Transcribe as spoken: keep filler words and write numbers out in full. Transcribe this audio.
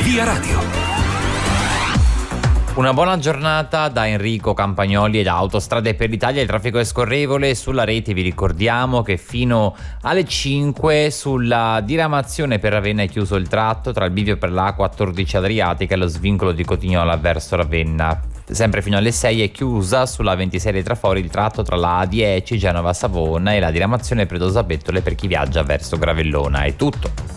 Via Radio. Una buona giornata da Enrico Campagnoli e da Autostrade per l'Italia. Il traffico è scorrevole sulla rete. Vi ricordiamo che fino alle cinque sulla diramazione per Ravenna è chiuso il tratto tra il bivio per la A quattordici Adriatica e lo svincolo di Cotignola verso Ravenna. Sempre fino alle sei è chiusa sulla ventisei dei Trafori il tratto tra la A dieci Genova Savona e la diramazione Predosa Bettole per chi viaggia verso Gravellona. È tutto.